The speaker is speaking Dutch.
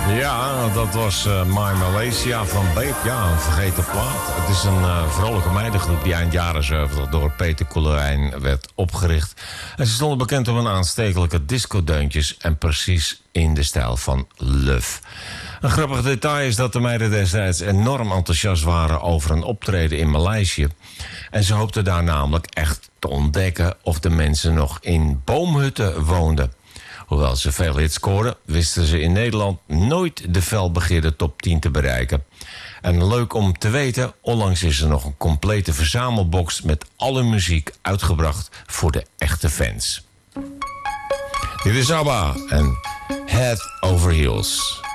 Ja, dat was My Malaysia van Babe. Ja, een vergeten plaat. Het is een vrolijke meidengroep die eind jaren 70 door Peter Koelewijn werd opgericht. En ze stonden bekend om hun aanstekelijke discodeuntjes en precies in de stijl van Luf. Een grappig detail is dat de meiden destijds enorm enthousiast waren over een optreden in Maleisië. En ze hoopten daar namelijk echt te ontdekken of de mensen nog in boomhutten woonden. Hoewel ze veel hits scoorden, wisten ze in Nederland nooit de felbegeerde top 10 te bereiken. En leuk om te weten, onlangs is er nog een complete verzamelbox met alle muziek uitgebracht voor de echte fans. Dit is ABBA en Head Over Heels.